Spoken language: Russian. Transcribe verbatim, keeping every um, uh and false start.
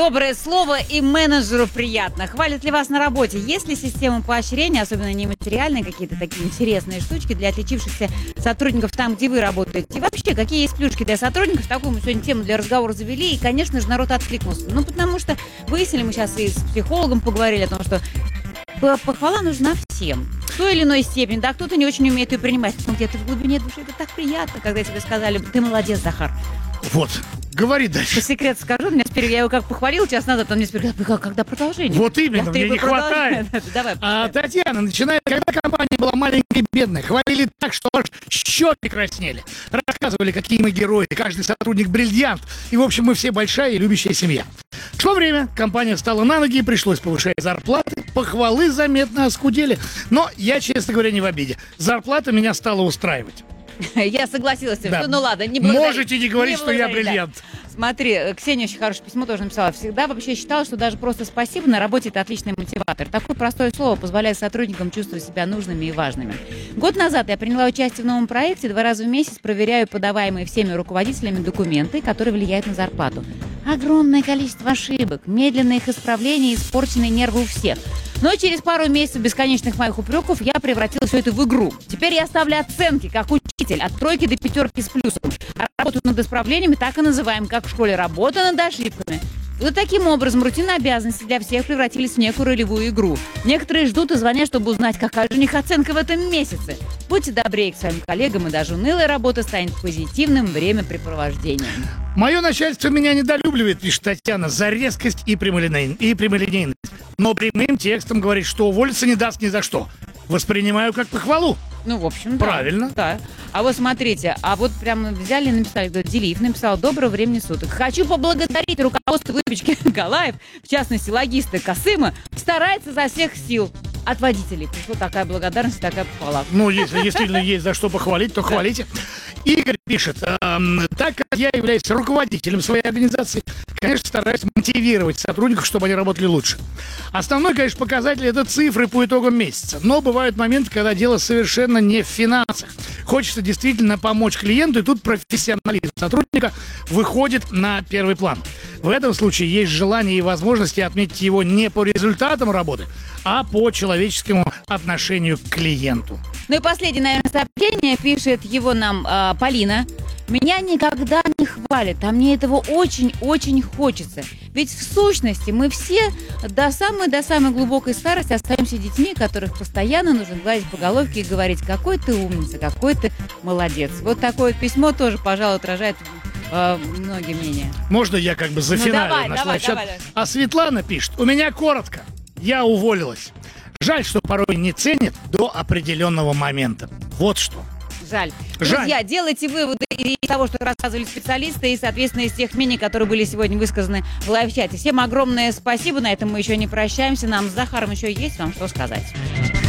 Доброе слово и менеджеру приятно. Хвалят ли вас на работе? Есть ли система поощрения, особенно нематериальные, какие-то такие интересные штучки для отличившихся сотрудников там, где вы работаете? И вообще, какие есть плюшки для сотрудников? Такую мы сегодня тему для разговора завели, и, конечно же, народ откликнулся. Ну, потому что выяснили, мы сейчас и с психологом поговорили о том, что похвала нужна всем. В той или иной степени, да, кто-то не очень умеет ее принимать. Но где-то в глубине души это так приятно, когда тебе сказали: ты молодец, Захар. Вот, говори дальше. По секрету скажу, меня теперь, я его как похвалил час назад, он мне теперь говорит: когда продолжение? Вот именно, мне не хватает. Давай. А, Татьяна, начинает, когда компания была маленькой и бедной, хвалили так, что аж щеки краснели. Рассказывали, какие мы герои, каждый сотрудник бриллиант. И, в общем, мы все большая и любящая семья. Шло время, компания встала на ноги, пришлось повышать зарплаты, похвалы заметно оскудели. Но я, честно говоря, не в обиде. Зарплата меня стала устраивать. Я согласилась с тем, да. что ну ладно, не благодари. Можете не говорить, не что я бриллиант. Да. Смотри, Ксения очень хорошее письмо тоже написала. Всегда вообще считала, что даже просто спасибо на работе — это отличный мотиватор. Такое простое слово позволяет сотрудникам чувствовать себя нужными и важными. Год назад я приняла участие в новом проекте. Два раза в месяц проверяю подаваемые всеми руководителями документы, которые влияют на зарплату. Огромное количество ошибок, медленное их исправление и испорченные нервы у всех. Но через пару месяцев бесконечных моих упреков я превратила все это в игру. Теперь я ставлю оценки, как учитель, от тройки до пятерки с плюсом. А работу над исправлениями так и называем, как в школе, работа над ошибками. И вот таким образом рутинные обязанности для всех превратились в некую ролевую игру. Некоторые ждут и звонят, чтобы узнать, какая же у них оценка в этом месяце. Будьте добрее к своим коллегам, и даже унылая работа станет позитивным времяпрепровождением. Мое начальство меня недолюбливает, пишет Татьяна, за резкость и прямолинейность. И прямолинейность. Но прямым текстом говорит, что уволиться не даст ни за что. Воспринимаю как похвалу. Ну, в общем, да. Правильно. Да. А вот смотрите, а вот прям взяли и написали, Делиев написал: доброго времени суток. Хочу поблагодарить руководство выпечки Галаев, в частности, логиста Касыма, старается за всех сил. От водителей пришла такая благодарность, такая похвала. Ну, если действительно есть за что похвалить, то хвалите. Игорь пишет: эм, так как я являюсь руководителем своей организации, конечно, стараюсь мотивировать сотрудников, чтобы они работали лучше. Основной, конечно, показатель — это цифры по итогам месяца. Но бывают моменты, когда дело совершенно не в финансах. Хочется действительно помочь клиенту, и тут профессионализм сотрудника выходит на первый план. В этом случае есть желание и возможность отметить его не по результатам работы, а по человеческому отношению к клиенту. Ну и последнее, наверное, сообщение пишет его нам э, Полина. Меня никогда не хвалят, а мне этого очень-очень хочется. Ведь в сущности мы все до самой-до самой глубокой старости остаемся детьми, которых постоянно нужно гладить по головке и говорить: какой ты умница, какой ты молодец. Вот такое письмо тоже, пожалуй, отражает э, многие мнения. Можно я как бы зафиналю? Ну, давай, наш давай, чат? давай, давай. А Светлана пишет: у меня коротко. Я уволилась. Жаль, что порой не ценят до определенного момента. Вот что. Жаль. Жаль. Друзья, делайте выводы из того, что рассказывали специалисты, и, соответственно, из тех мнений, которые были сегодня высказаны в лайв-чате. Всем огромное спасибо. На этом мы еще не прощаемся. Нам с Захаром еще есть вам что сказать.